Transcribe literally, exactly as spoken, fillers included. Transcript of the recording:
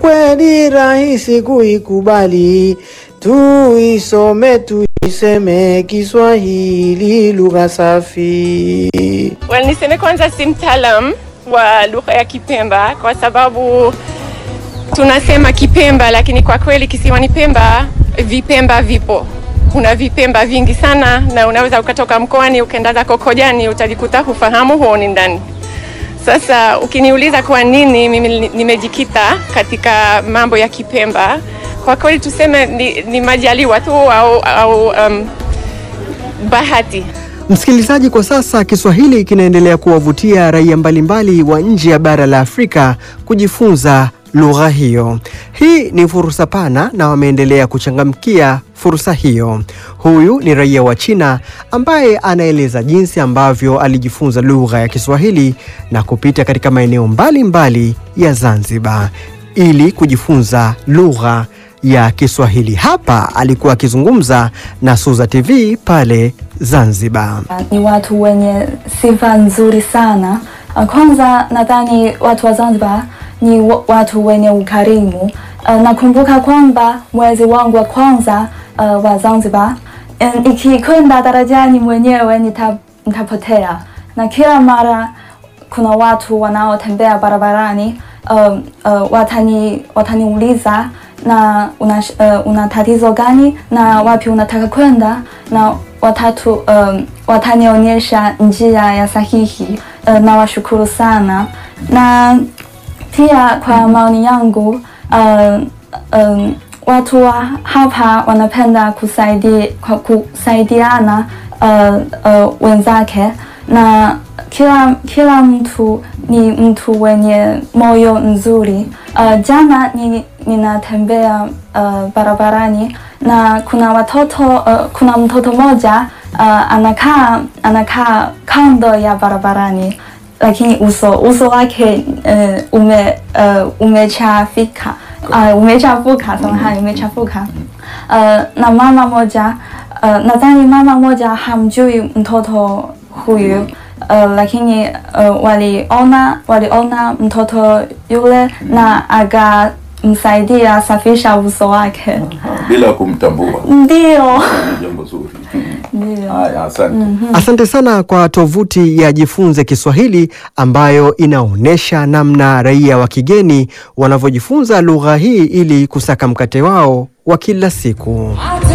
kweli rahisi kuikubali, tuisome tuiseme Kiswahili lugha safi. Well, niseme kwanza si mtaalam wa lugha ya Kipemba kwa sababu tunasema Kipemba, lakini kwa kweli kisiwani Pemba vipemba vipo. Kuna vipemba vingi sana na unaweza ukatoka mkoani ukaenda zako Kojani utajikuta hufahamu huoni ndani. Sasa ukiniuliza kwa nini mimi nimejikita katika mambo ya Kipemba, kwa kweli tuseme ni, ni majaliwa tu au, au um, bahati. Msikilizaji, kwa sasa Kiswahili kinaendelea kuwavutia raia mbalimbali wa nje ya bara la Afrika kujifunza lugha hiyo. Hii ni fursa pana na wameendelea kuchangamkia fursa hiyo. Huyu ni raia wa China ambaye anaeleza jinsi ambavyo alijifunza lugha ya Kiswahili na kupita katika maeneo mbalimbali ya Zanzibar ili kujifunza lugha ya Kiswahili. Hapa alikuwa akizungumza na Suza T V pale Zanzibar. Ni watu wenye sifa nzuri sana. Kwanza nadhani watu wa Zanzibar ni watu wenye ukarimu. Nakumbuka kwamba mwezi wangu wa kwanza uh, wa Zanzibar, ikikwenda darajani mwenyewe nita, nitapotea. Na kila mara kuna watu wanaotembea barabarani uh, uh, watani wataniuliza na una, uh, una tatizo gani na wapi unataka kwenda, na watatu um, watanionyesha njia ya sahihi. Uh, na washukuru sana. Na pia kwa maoni yangu uh, um, watu wa hapa wanapenda kusaidi, kusaidiana uh, uh, wenzake, na kila kila mtu ni mtu wenye moyo nzuri. Uh, jana ni ninatembea uh, barabarani na kuna watoto uh, kuna mtoto moja uh, anakaa anakaa kando ya barabarani, lakini uso uso wake uh, ume uh, umechafika uh, umechafuka samahani umechafuka uh, na mama moja uh, nadhani mama moja hamjui mtoto huyu uh, lakini uh, waliona waliona mtoto yule na aga msaidia safisha uso wake bila kumtambua. Ndio. Jambo zuri. Ndio. Haya, asante. Mm-hmm. Asante sana kwa tovuti ya Jifunze Kiswahili ambayo inaonesha namna raia wa kigeni wanavyojifunza lugha hii ili kusaka mkate wao wa kila siku.